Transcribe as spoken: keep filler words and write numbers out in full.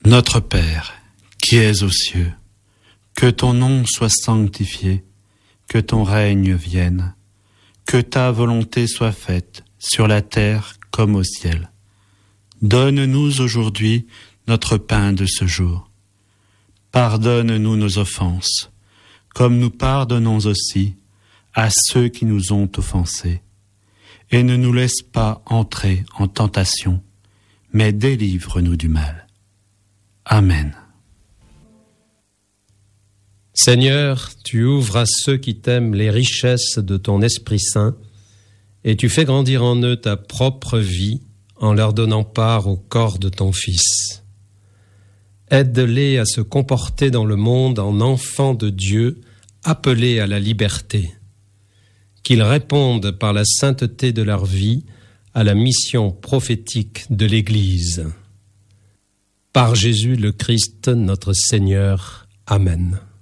Notre Père, qui es aux cieux, que ton nom soit sanctifié, que ton règne vienne, que ta volonté soit faite sur la terre comme au ciel. Donne-nous aujourd'hui notre pain de ce jour. Pardonne-nous nos offenses, comme nous pardonnons aussi à ceux qui nous ont offensés. Et ne nous laisse pas entrer en tentation, mais délivre-nous du mal. Amen. Seigneur, tu ouvres à ceux qui t'aiment les richesses de ton Esprit Saint, et tu fais grandir en eux ta propre vie en leur donnant part au corps de ton Fils. Aide-les à se comporter dans le monde en enfants de Dieu, appelés à la liberté. Qu'ils répondent par la sainteté de leur vie à la mission prophétique de l'Église. Par Jésus le Christ, notre Seigneur. Amen.